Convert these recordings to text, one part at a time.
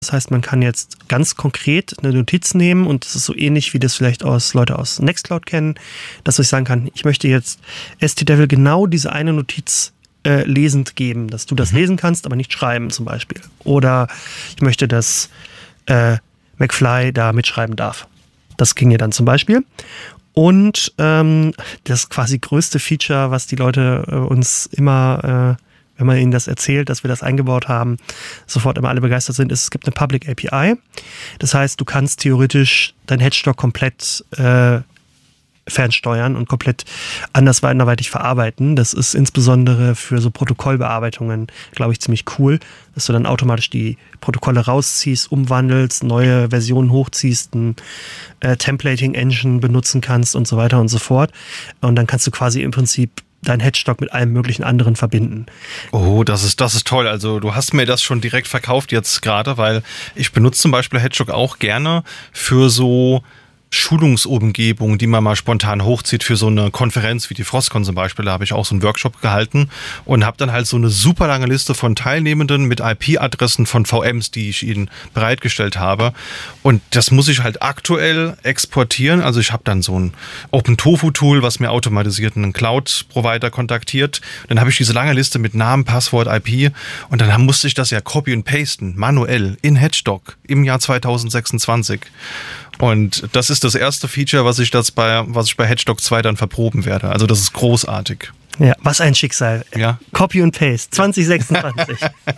Das heißt, man kann jetzt ganz konkret eine Notiz nehmen und es ist so ähnlich, wie das vielleicht Leute aus Nextcloud kennen, dass ich sagen kann, ich möchte jetzt ST-Devil genau diese eine Notiz lesend geben, dass du das lesen kannst, aber nicht schreiben zum Beispiel. Oder ich möchte, dass McFly da mitschreiben darf. Das ginge dann zum Beispiel. Und das quasi größte Feature, was die Leute uns immer wenn man ihnen das erzählt, dass wir das eingebaut haben, sofort immer alle begeistert sind, ist, es gibt eine Public API. Das heißt, du kannst theoretisch dein Hedgestock komplett fernsteuern und komplett anderweitig verarbeiten. Das ist insbesondere für so Protokollbearbeitungen, glaube ich, ziemlich cool, dass du dann automatisch die Protokolle rausziehst, umwandelst, neue Versionen hochziehst, ein Templating-Engine benutzen kannst und so weiter und so fort. Und dann kannst du quasi im Prinzip dein Hedgestock mit allem möglichen anderen verbinden. Oh, das ist toll. Also du hast mir das schon direkt verkauft jetzt gerade, weil ich benutze zum Beispiel Hedgestock auch gerne für so Schulungsumgebung, die man mal spontan hochzieht für so eine Konferenz wie die Frostcon zum Beispiel. Da habe ich auch so einen Workshop gehalten und habe dann halt so eine super lange Liste von Teilnehmenden mit IP-Adressen von VMs, die ich ihnen bereitgestellt habe. Und das muss ich halt aktuell exportieren. Also ich habe dann so ein OpenTofu-Tool, was mir automatisiert einen Cloud-Provider kontaktiert. Dann habe ich diese lange Liste mit Namen, Passwort, IP und dann musste ich das ja copy und pasten, manuell in Hedgestock im Jahr 2026. Und das ist das erste Feature, was ich bei Hedgestock 2 dann verproben werde. Also das ist großartig. Ja, was ein Schicksal. Ja. Copy und Paste, 2026.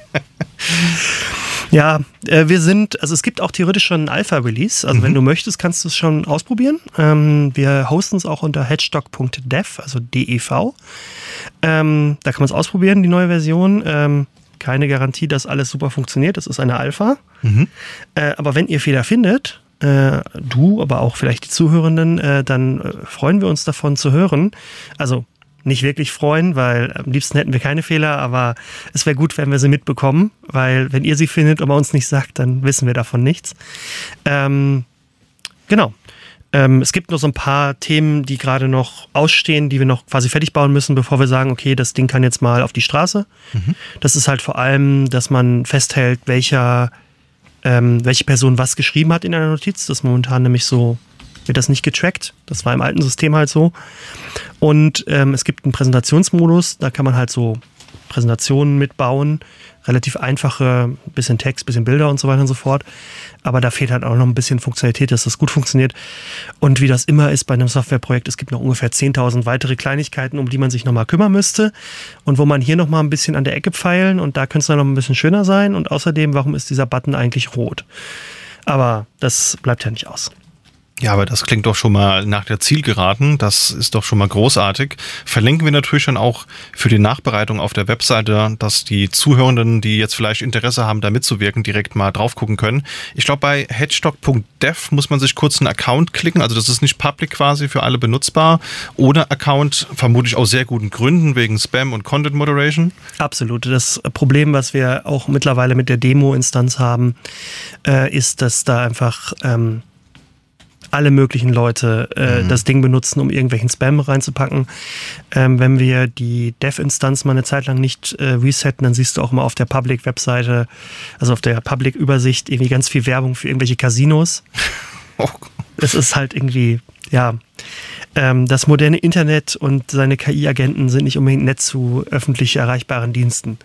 Ja, es gibt auch theoretisch schon einen Alpha-Release. Also wenn du möchtest, kannst du es schon ausprobieren. Wir hosten es auch unter hedgestock.dev, also DEV. Da kann man es ausprobieren, die neue Version. Keine Garantie, dass alles super funktioniert. Das ist eine Alpha. Aber wenn ihr Fehler findet, du, aber auch vielleicht die Zuhörenden, dann freuen wir uns davon zu hören. Also nicht wirklich freuen, weil am liebsten hätten wir keine Fehler, aber es wäre gut, wenn wir sie mitbekommen, weil wenn ihr sie findet, aber uns nicht sagt, dann wissen wir davon nichts. Genau. Es gibt noch so ein paar Themen, die gerade noch ausstehen, die wir noch quasi fertig bauen müssen, bevor wir sagen, okay, das Ding kann jetzt mal auf die Straße. Das ist halt vor allem, dass man festhält, welche Person was geschrieben hat in einer Notiz. Das ist momentan nämlich so, wird das nicht getrackt. Das war im alten System halt so. Und es gibt einen Präsentationsmodus, da kann man halt so Präsentationen mitbauen. Relativ einfache, bisschen Text, bisschen Bilder und so weiter und so fort. Aber da fehlt halt auch noch ein bisschen Funktionalität, dass das gut funktioniert. Und wie das immer ist bei einem Softwareprojekt, es gibt noch ungefähr 10.000 weitere Kleinigkeiten, um die man sich nochmal kümmern müsste. Und wo man hier nochmal ein bisschen an der Ecke pfeilen und da könnte es dann noch ein bisschen schöner sein. Und außerdem, warum ist dieser Button eigentlich rot? Aber das bleibt ja nicht aus. Ja, aber das klingt doch schon mal nach der Zielgeraden. Das ist doch schon mal großartig. Verlinken wir natürlich dann auch für die Nachbereitung auf der Webseite, dass die Zuhörenden, die jetzt vielleicht Interesse haben, da mitzuwirken, direkt mal drauf gucken können. Ich glaube, bei hedgestock.dev muss man sich kurz einen Account klicken. Also das ist nicht public quasi für alle benutzbar. Ohne Account vermutlich aus sehr guten Gründen, wegen Spam und Content Moderation. Absolut. Das Problem, was wir auch mittlerweile mit der Demo-Instanz haben, ist, dass da einfach alle möglichen Leute das Ding benutzen, um irgendwelchen Spam reinzupacken. Wenn wir die Dev-Instanz mal eine Zeit lang nicht resetten, dann siehst du auch mal auf der Public-Webseite, also auf der Public-Übersicht, irgendwie ganz viel Werbung für irgendwelche Casinos. Es ist halt irgendwie, ja, das moderne Internet und seine KI-Agenten sind nicht unbedingt nett zu öffentlich erreichbaren Diensten.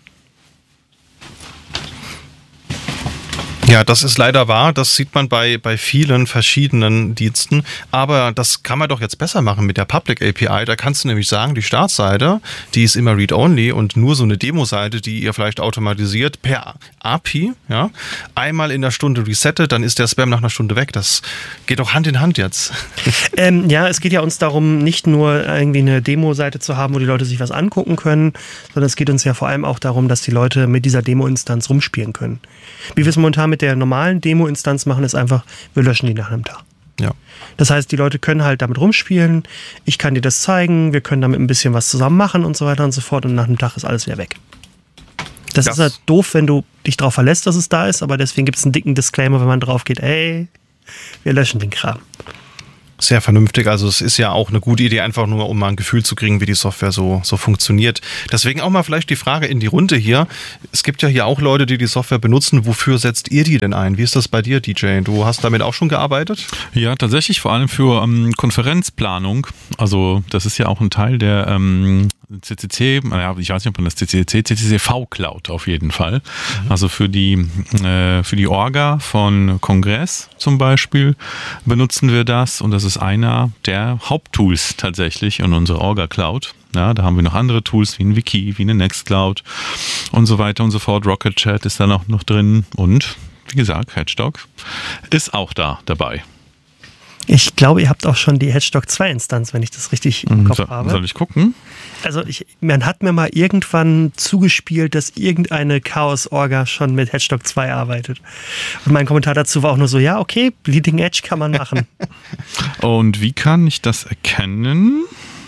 Ja, das ist leider wahr. Das sieht man bei vielen verschiedenen Diensten. Aber das kann man doch jetzt besser machen mit der Public API. Da kannst du nämlich sagen, die Startseite, die ist immer Read-Only und nur so eine Demo-Seite, die ihr vielleicht automatisiert per API, ja, einmal in der Stunde resettet, dann ist der Spam nach einer Stunde weg. Das geht doch Hand in Hand jetzt. Ja, es geht ja uns darum, nicht nur irgendwie eine Demo-Seite zu haben, wo die Leute sich was angucken können, sondern es geht uns ja vor allem auch darum, dass die Leute mit dieser Demo-Instanz rumspielen können. Wie wir es momentan mit der normalen Demo-Instanz machen, ist einfach, wir löschen die nach einem Tag. Ja. Das heißt, die Leute können halt damit rumspielen, ich kann dir das zeigen, wir können damit ein bisschen was zusammen machen und so weiter und so fort und nach einem Tag ist alles wieder weg. Das ist halt doof, wenn du dich darauf verlässt, dass es da ist, aber deswegen gibt es einen dicken Disclaimer, wenn man drauf geht, ey, wir löschen den Kram. Sehr vernünftig. Also es ist ja auch eine gute Idee, einfach nur, um mal ein Gefühl zu kriegen, wie die Software so funktioniert. Deswegen auch mal vielleicht die Frage in die Runde hier. Es gibt ja hier auch Leute, die Software benutzen. Wofür setzt ihr die denn ein? Wie ist das bei dir, DJ? Du hast damit auch schon gearbeitet? Ja, tatsächlich vor allem für Konferenzplanung. Also das ist ja auch ein Teil der CCC, ich weiß nicht, ob man das CCC Cloud auf jeden Fall. Also für die Orga von Kongress zum Beispiel benutzen wir das und das ist einer der Haupttools tatsächlich in unserer Orga Cloud. Ja, da haben wir noch andere Tools wie ein Wiki, wie eine Nextcloud und so weiter und so fort. Rocket Chat ist da noch drin und wie gesagt, Hedgehog ist auch dabei. Ich glaube, ihr habt auch schon die Hedgehog 2 Instanz, wenn ich das richtig im Kopf habe. Soll ich gucken? Also man hat mir mal irgendwann zugespielt, dass irgendeine Chaos-Orga schon mit Hedgehog 2 arbeitet. Und mein Kommentar dazu war auch nur so, ja, okay, Bleeding Edge kann man machen. Und wie kann ich das erkennen?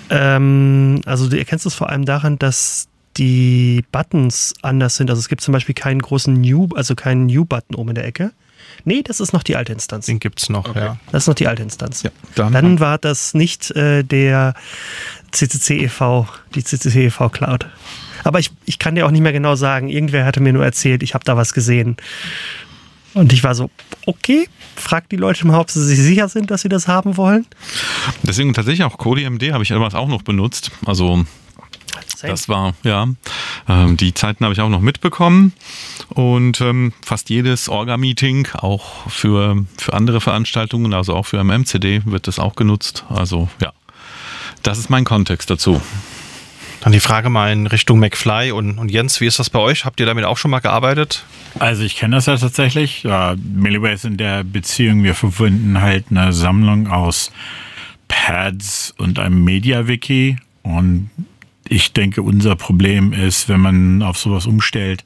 Also du erkennst es vor allem daran, dass die Buttons anders sind. Also es gibt zum Beispiel keinen großen keinen New-Button oben in der Ecke. Nee, das ist noch die alte Instanz. Den gibt's noch, okay. Ja. Das ist noch die alte Instanz. Ja, dann war das nicht der CCC e.V., die CCC e.V. Cloud. Aber ich kann dir auch nicht mehr genau sagen, irgendwer hatte mir nur erzählt, ich habe da was gesehen. Und ich war so, okay, frag die Leute mal, ob sie sich sicher sind, dass sie das haben wollen. Deswegen tatsächlich auch CodiMD habe ich etwas auch noch benutzt. Also das war, ja, die Zeiten habe ich auch noch mitbekommen und fast jedes Orga-Meeting, auch für andere Veranstaltungen, also auch für MMCD wird das auch genutzt. Also ja, das ist mein Kontext dazu. Dann die Frage mal in Richtung McFly und Jens, wie ist das bei euch? Habt ihr damit auch schon mal gearbeitet? Also ich kenne das ja tatsächlich. Millway ist in der Beziehung, wir verwenden halt eine Sammlung aus Pads und einem Media-Wiki und ich denke, unser Problem ist, wenn man auf sowas umstellt,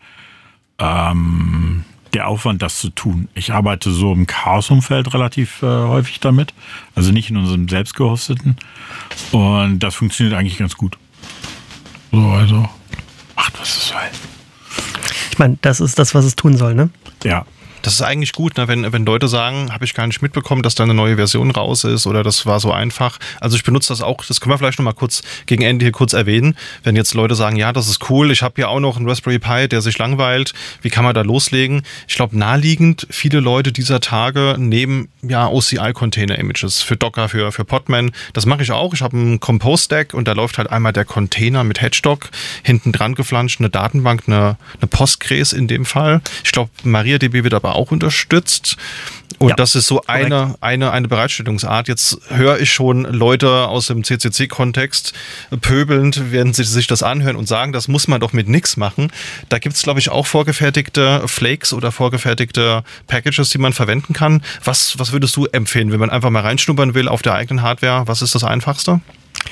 der Aufwand, das zu tun. Ich arbeite so im Chaos-Umfeld relativ häufig damit, also nicht in unserem selbst gehosteten. Und das funktioniert eigentlich ganz gut. So, also macht, was es soll. Ich meine, das ist das, was es tun soll, ne? Ja. Das ist eigentlich gut, ne? wenn Leute sagen, habe ich gar nicht mitbekommen, dass da eine neue Version raus ist oder das war so einfach. Also ich benutze das auch, das können wir vielleicht noch mal kurz gegen Ende hier kurz erwähnen. Wenn jetzt Leute sagen, ja, das ist cool, ich habe hier auch noch einen Raspberry Pi, der sich langweilt, wie kann man da loslegen? Ich glaube, naheliegend, viele Leute dieser Tage nehmen ja OCI-Container-Images für Docker, für Podman. Das mache ich auch. Ich habe einen Compose-Stack und da läuft halt einmal der Container mit Hedgehog, hinten dran geflanscht eine Datenbank, eine Postgres in dem Fall. Ich glaube, MariaDB wird aber auch unterstützt. Und ja, das ist so eine Bereitstellungsart. Jetzt höre ich schon Leute aus dem CCC-Kontext pöbelnd, werden sie sich das anhören und sagen, das muss man doch mit nix machen. Da gibt es, glaube ich, auch vorgefertigte Flakes oder vorgefertigte Packages, die man verwenden kann. Was würdest du empfehlen, wenn man einfach mal reinschnuppern will auf der eigenen Hardware? Was ist das Einfachste?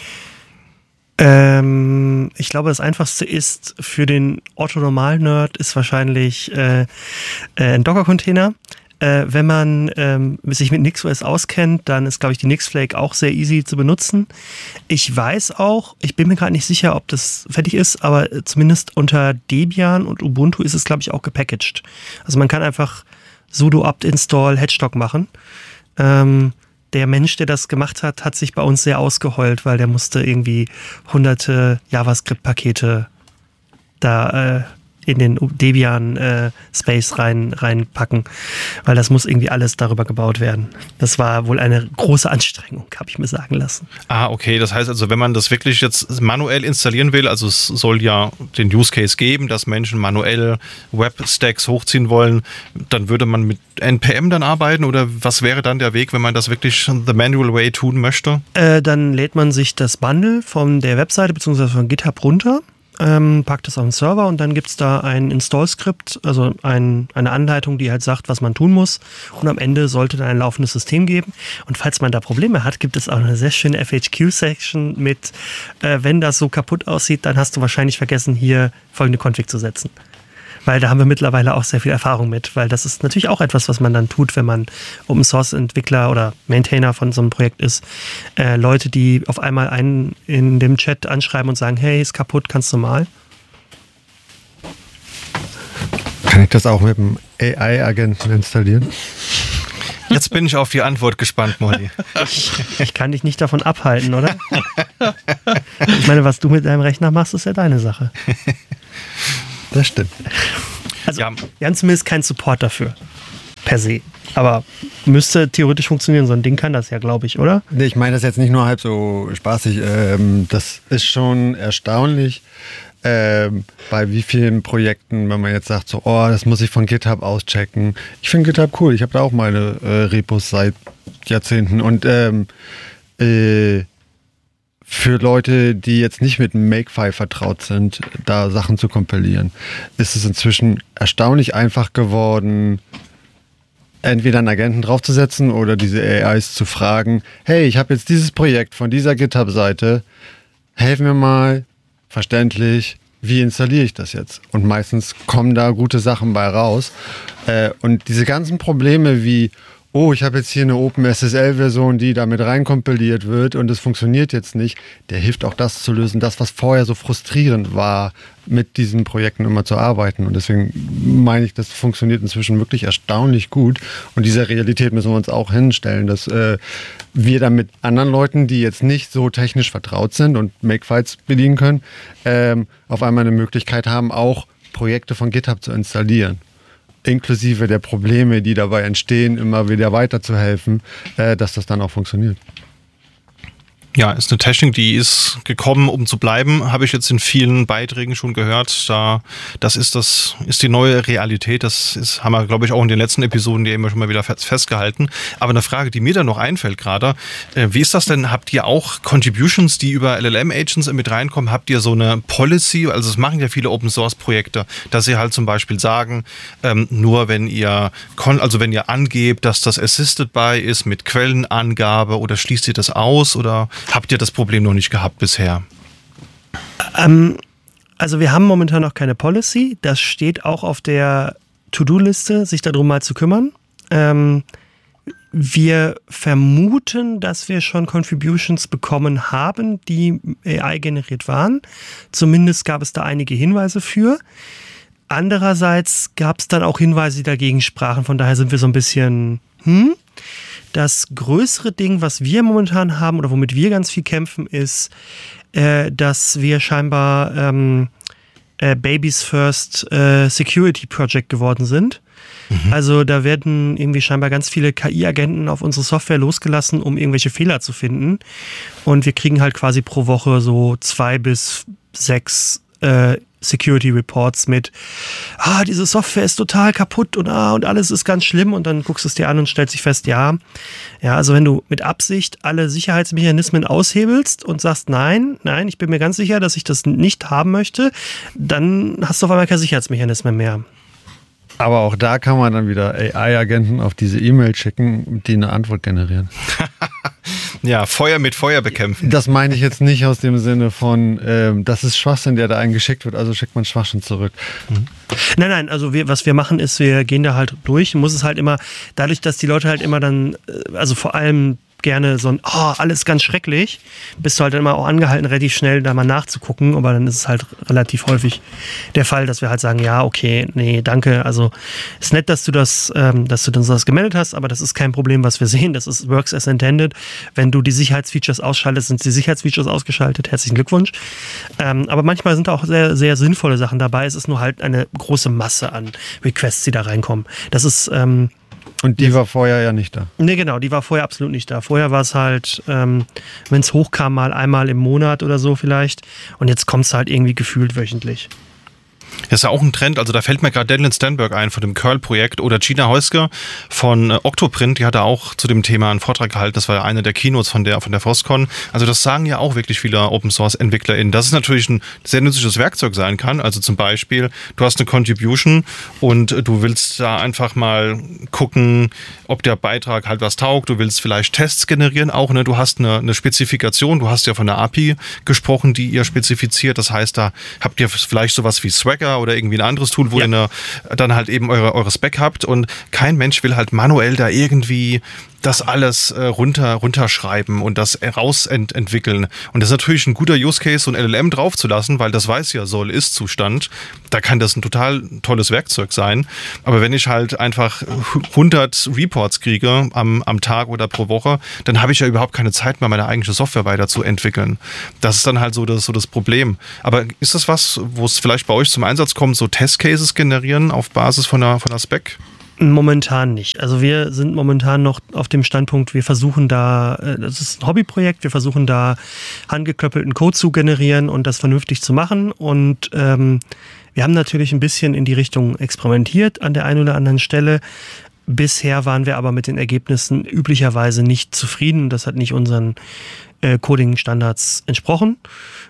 Ich glaube, das Einfachste ist für den Otto-Normal-Nerd ist wahrscheinlich ein Docker-Container. Wenn man sich mit NixOS auskennt, dann ist, glaube ich, die Nixflake auch sehr easy zu benutzen. Ich weiß auch, ich bin mir gerade nicht sicher, ob das fertig ist, aber zumindest unter Debian und Ubuntu ist es, glaube ich, auch gepackaged. Also man kann einfach sudo apt-install Hedgehog machen. Der Mensch, der das gemacht hat, hat sich bei uns sehr ausgeheult, weil der musste irgendwie hunderte JavaScript-Pakete da in den Debian-Space reinpacken, weil das muss irgendwie alles darüber gebaut werden. Das war wohl eine große Anstrengung, habe ich mir sagen lassen. Ah, okay. Das heißt also, wenn man das wirklich jetzt manuell installieren will, also es soll ja den Use Case geben, dass Menschen manuell Web-Stacks hochziehen wollen, dann würde man mit NPM dann arbeiten oder was wäre dann der Weg, wenn man das wirklich the manual way tun möchte? Dann lädt man sich das Bundle von der Webseite bzw. von GitHub runter, packt es auf den Server und dann gibt es da ein Install-Skript, also eine Anleitung, die halt sagt, was man tun muss und am Ende sollte dann ein laufendes System geben und falls man da Probleme hat, gibt es auch eine sehr schöne FAQ-Section mit, wenn das so kaputt aussieht, dann hast du wahrscheinlich vergessen, hier folgende Config zu setzen. Weil da haben wir mittlerweile auch sehr viel Erfahrung mit, weil das ist natürlich auch etwas, was man dann tut, wenn man Open-Source-Entwickler oder Maintainer von so einem Projekt ist. Leute, die auf einmal einen in dem Chat anschreiben und sagen, hey, ist kaputt, kannst du mal? Kann ich das auch mit dem AI-Agenten installieren? Jetzt bin ich auf die Antwort gespannt, Molly. Ich kann dich nicht davon abhalten, oder? Ich meine, was du mit deinem Rechner machst, ist ja deine Sache. Das stimmt. Also, wir haben zumindest keinen Support dafür. Per se. Aber müsste theoretisch funktionieren. So ein Ding kann das ja, glaube ich, oder? Nee, ich meine das jetzt nicht nur halb so spaßig. Das ist schon erstaunlich, bei wie vielen Projekten, wenn man jetzt sagt, so, oh, das muss ich von GitHub auschecken. Ich finde GitHub cool. Ich habe da auch meine Repos seit Jahrzehnten. Und für Leute, die jetzt nicht mit Makefile vertraut sind, da Sachen zu kompilieren, ist es inzwischen erstaunlich einfach geworden, entweder einen Agenten draufzusetzen oder diese AIs zu fragen, hey, ich habe jetzt dieses Projekt von dieser GitHub-Seite, helf mir mal, verständlich, wie installiere ich das jetzt? Und meistens kommen da gute Sachen bei raus. Und diese ganzen Probleme wie, oh, ich habe jetzt hier eine OpenSSL-Version, die damit reinkompiliert wird und es funktioniert jetzt nicht, der hilft auch das zu lösen, das, was vorher so frustrierend war, mit diesen Projekten immer zu arbeiten. Und deswegen meine ich, das funktioniert inzwischen wirklich erstaunlich gut. Und dieser Realität müssen wir uns auch hinstellen, dass wir dann mit anderen Leuten, die jetzt nicht so technisch vertraut sind und Makefiles bedienen können, auf einmal eine Möglichkeit haben, auch Projekte von GitHub zu installieren. Inklusive der Probleme, die dabei entstehen, immer wieder weiterzuhelfen, dass das dann auch funktioniert. Ja, ist eine Technik, die ist gekommen, um zu bleiben, habe ich jetzt in vielen Beiträgen schon gehört. Das ist die neue Realität. Haben wir, glaube ich, auch in den letzten Episoden die immer schon mal wieder festgehalten. Aber eine Frage, die mir da noch einfällt gerade, wie ist das denn? Habt ihr auch Contributions, die über LLM-Agents mit reinkommen? Habt ihr so eine Policy? Also das machen ja viele Open-Source-Projekte, dass sie halt zum Beispiel sagen, nur wenn ihr angebt, dass das Assisted by ist mit Quellenangabe, oder schließt ihr das aus, oder habt ihr das Problem noch nicht gehabt bisher? Also wir haben momentan noch keine Policy. Das steht auch auf der To-Do-Liste, sich darum mal zu kümmern. Wir vermuten, dass wir schon Contributions bekommen haben, die AI-generiert waren. Zumindest gab es da einige Hinweise für. Andererseits gab es dann auch Hinweise, die dagegen sprachen. Von daher sind wir so ein bisschen Das größere Ding, was wir momentan haben oder womit wir ganz viel kämpfen, ist, dass wir scheinbar Baby's First Security Project geworden sind. Mhm. Also da werden irgendwie scheinbar ganz viele KI-Agenten auf unsere Software losgelassen, um irgendwelche Fehler zu finden. Und wir kriegen halt quasi pro Woche so 2 bis 6 Security Reports mit, diese Software ist total kaputt und alles ist ganz schlimm, und dann guckst du es dir an und stellst dich fest, also wenn du mit Absicht alle Sicherheitsmechanismen aushebelst und sagst, nein, ich bin mir ganz sicher, dass ich das nicht haben möchte, dann hast du auf einmal keine Sicherheitsmechanismen mehr. Aber auch da kann man dann wieder AI-Agenten auf diese E-Mail schicken, die eine Antwort generieren. Ja, Feuer mit Feuer bekämpfen. Das meine ich jetzt nicht aus dem Sinne von, das ist Schwachsinn, der da eingeschickt wird, also schickt man Schwachsinn zurück. Mhm. Nein, also was wir machen ist, wir gehen da halt durch, muss es halt immer, dadurch, dass die Leute halt immer dann, also vor allem gerne so ein, alles ganz schrecklich, bist du halt immer auch angehalten, relativ schnell da mal nachzugucken, aber dann ist es halt relativ häufig der Fall, dass wir halt sagen, ja, okay, nee, danke, also ist nett, dass du das gemeldet hast, aber das ist kein Problem, was wir sehen, das ist works as intended. Wenn du die Sicherheitsfeatures ausschaltest, sind die Sicherheitsfeatures ausgeschaltet, herzlichen Glückwunsch. Aber manchmal sind da auch sehr, sehr sinnvolle Sachen dabei, es ist nur halt eine große Masse an Requests, die da reinkommen. Das ist, und die war vorher ja nicht da. Nee, genau, die war vorher absolut nicht da. Vorher war es halt, wenn es hochkam, mal einmal im Monat oder so vielleicht. Und jetzt kommt es halt irgendwie gefühlt wöchentlich. Das ist ja auch ein Trend, also da fällt mir gerade Devlin Stenberg ein von dem Curl-Projekt oder Gina Heuske von Octoprint, die hat da auch zu dem Thema einen Vortrag gehalten, das war ja eine der Keynotes von der FOSSCON. Also das sagen ja auch wirklich viele Open-Source-EntwicklerInnen, dass es natürlich ein sehr nützliches Werkzeug sein kann. Also zum Beispiel, du hast eine Contribution und du willst da einfach mal gucken, ob der Beitrag halt was taugt, du willst vielleicht Tests generieren auch, ne? Du hast eine Spezifikation, du hast ja von der API gesprochen, die ihr spezifiziert, das heißt, da habt ihr vielleicht sowas wie Swagger oder irgendwie ein anderes Tool, wo ihr dann halt eben eure Spec habt, und kein Mensch will halt manuell da irgendwie das alles runterschreiben und das rausentwickeln. Und das ist natürlich ein guter Use Case, so ein LLM draufzulassen, weil das weiß ja Soll-Ist-Zustand. Da kann das ein total tolles Werkzeug sein. Aber wenn ich halt einfach 100 Reports kriege am Tag oder pro Woche, dann habe ich ja überhaupt keine Zeit mehr, meine eigene Software weiterzuentwickeln. Das ist dann halt so das Problem. Aber ist das was, wo es vielleicht bei euch zum Einsatz kommt, so Testcases generieren auf Basis von einer Spec? Momentan nicht. Also wir sind momentan noch auf dem Standpunkt, wir versuchen da, das ist ein Hobbyprojekt, wir versuchen da handgeklöppelten Code zu generieren und das vernünftig zu machen. Und wir haben natürlich ein bisschen in die Richtung experimentiert an der einen oder anderen Stelle. Bisher waren wir aber mit den Ergebnissen üblicherweise nicht zufrieden. Das hat nicht unseren Coding-Standards entsprochen.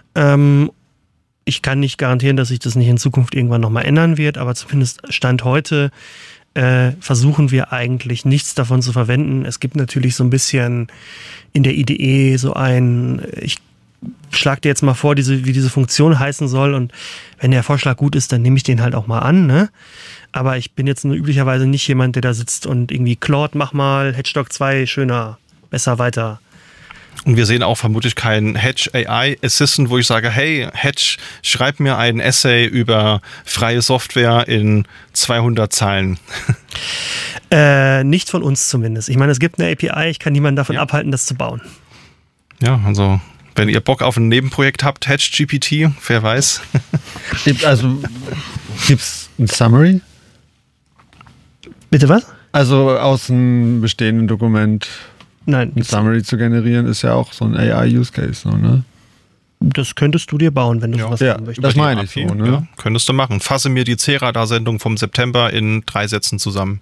Ich kann nicht garantieren, dass sich das nicht in Zukunft irgendwann nochmal ändern wird, aber zumindest Stand heute versuchen wir eigentlich nichts davon zu verwenden. Es gibt natürlich so ein bisschen in der IDE so ich schlage dir jetzt mal vor, wie diese Funktion heißen soll, und wenn der Vorschlag gut ist, dann nehme ich den halt auch mal an, ne? Aber ich bin jetzt üblicherweise nicht jemand, der da sitzt und irgendwie Claude, mach mal, Hedgehog 2, schöner, besser, weiter. Und wir sehen auch vermutlich keinen Hedge AI Assistant, wo ich sage, hey, Hedge, schreib mir ein Essay über freie Software in 200 Zeilen. Nicht von uns zumindest. Ich meine, es gibt eine API, ich kann niemanden davon abhalten, das zu bauen. Ja, also wenn ihr Bock auf ein Nebenprojekt habt, Hedge GPT, wer weiß. Also gibt's ein Summary? Bitte was? Also aus einem bestehenden Dokument Nein. ein Summary zu generieren, ist ja auch so ein AI-Use-Case, so, ne? Das könntest du dir bauen, wenn du sowas ja, machen möchtest. das meine ich so, ne? Ja, könntest du machen. Fasse mir die Cerada-Sendung vom September in 3 Sätzen zusammen.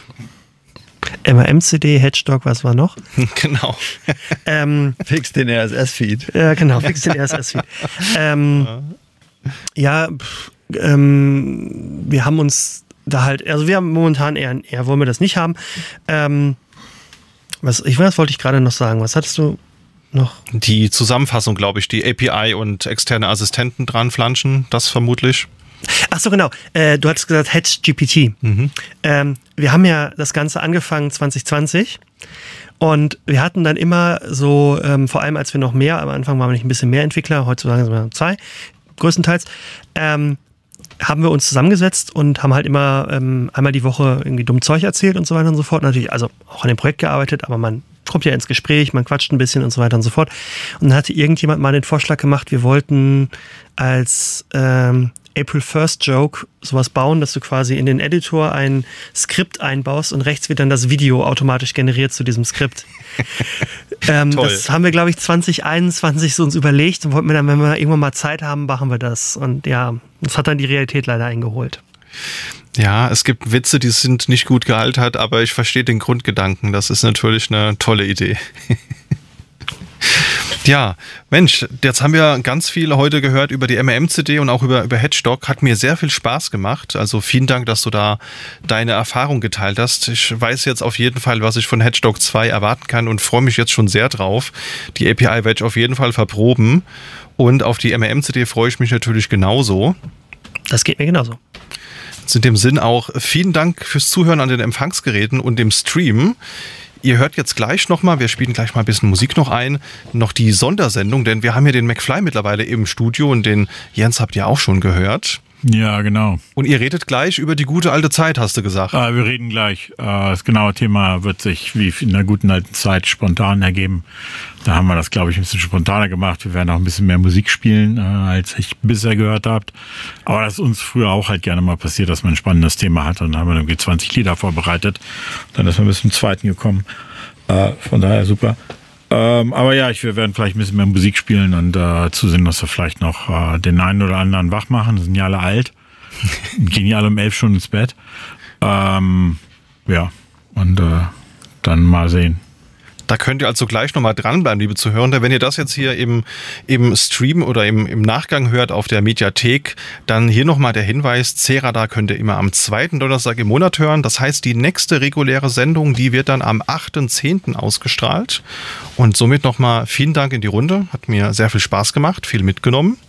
MAMCD, Hedgehog, was war noch? Genau. Fix den RSS-Feed. Ja, genau, fix den RSS-Feed. Wir haben uns da halt, also wir haben momentan eher wollen wir das nicht haben. Was wollte ich gerade noch sagen? Was hattest du noch? Die Zusammenfassung, glaube ich, die API und externe Assistenten dran flanschen, das vermutlich. Ach so, genau. Du hattest gesagt Hedge GPT. Wir haben ja das Ganze angefangen 2020 und wir hatten dann immer so, vor allem als wir noch mehr, am Anfang waren wir nicht ein bisschen mehr Entwickler, heutzutage sind wir 2, größtenteils, haben wir uns zusammengesetzt und haben halt immer einmal die Woche irgendwie dumm Zeug erzählt und so weiter und so fort. Natürlich, also auch an dem Projekt gearbeitet, aber man kommt ja ins Gespräch, man quatscht ein bisschen und so weiter und so fort. Und dann hatte irgendjemand mal den Vorschlag gemacht, wir wollten als April 1st Joke sowas bauen, dass du quasi in den Editor ein Skript einbaust und rechts wird dann das Video automatisch generiert zu diesem Skript. Das haben wir, glaube ich, 2021 so uns überlegt und wollten wir dann, wenn wir irgendwann mal Zeit haben, machen wir das. Und ja, das hat dann die Realität leider eingeholt. Ja, es gibt Witze, die sind nicht gut gealtert, aber ich verstehe den Grundgedanken. Das ist natürlich eine tolle Idee. Ja, Mensch, jetzt haben wir ganz viel heute gehört über die MAMCD und auch über Hedgehog. Hat mir sehr viel Spaß gemacht. Also vielen Dank, dass du da deine Erfahrung geteilt hast. Ich weiß jetzt auf jeden Fall, was ich von Hedgehog 2 erwarten kann und freue mich jetzt schon sehr drauf. Die API werde ich auf jeden Fall verproben und auf die MAMCD freue ich mich natürlich genauso. Das geht mir genauso. In dem Sinn auch vielen Dank fürs Zuhören an den Empfangsgeräten und dem Stream. Ihr hört jetzt gleich nochmal, wir spielen gleich mal ein bisschen Musik noch ein, noch die Sondersendung, denn wir haben ja den McFly mittlerweile im Studio und den Jens habt ihr auch schon gehört. Ja, genau. Und ihr redet gleich über die gute alte Zeit, hast du gesagt. Wir reden gleich. Das genaue Thema wird sich wie in der guten alten Zeit spontan ergeben. Da haben wir das, glaube ich, ein bisschen spontaner gemacht. Wir werden auch ein bisschen mehr Musik spielen, als ich bisher gehört habt. Aber das ist uns früher auch halt gerne mal passiert, dass man ein spannendes Thema hat. Und dann haben wir irgendwie 20 Lieder vorbereitet. Dann ist man bis zum zweiten gekommen. Von daher super. Aber ja, wir werden vielleicht ein bisschen mehr Musik spielen und zusehen, dass wir vielleicht noch den einen oder anderen wach machen. Sind ja alle alt. Gehen ja alle um 11 Stunden ins Bett. Ja, und dann mal sehen. Da könnt ihr also gleich nochmal dranbleiben, liebe Zuhörende. Wenn ihr das jetzt hier im Stream oder im Nachgang hört auf der Mediathek, dann hier nochmal der Hinweis, Cerada könnt ihr immer am 2. Donnerstag im Monat hören. Das heißt, die nächste reguläre Sendung, die wird dann am 8.10. ausgestrahlt. Und somit nochmal vielen Dank in die Runde. Hat mir sehr viel Spaß gemacht, viel mitgenommen.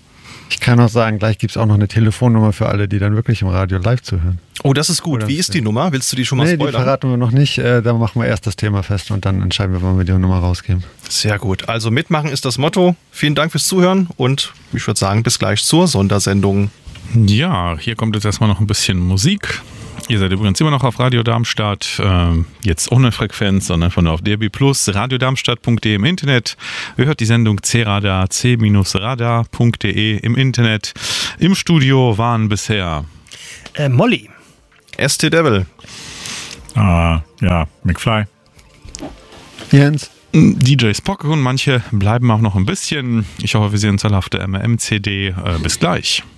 Ich kann auch sagen, gleich gibt es auch noch eine Telefonnummer für alle, die dann wirklich im Radio live zuhören. Oh, das ist gut. Oder Wie ist die Nummer? Willst du die schon mal Nee, spoilern? die verraten wir noch nicht. Da machen wir erst das Thema fest und dann entscheiden wir, wann wir die Nummer rausgeben. Sehr gut. Also mitmachen ist das Motto. Vielen Dank fürs Zuhören und ich würde sagen, bis gleich zur Sondersendung. Ja, hier kommt jetzt erstmal noch ein bisschen Musik. Ihr seid übrigens immer noch auf Radio Darmstadt, jetzt ohne Frequenz, sondern von auf DRB+, radiodarmstadt.de im Internet. Ihr hört die Sendung C-Radar, c-radar.de im Internet. Im Studio waren bisher Molly. ST Devil. Ja, McFly. Jens. DJ Spock und manche bleiben auch noch ein bisschen. Ich hoffe, wir sehen uns alle auf der MMCD. Bis gleich.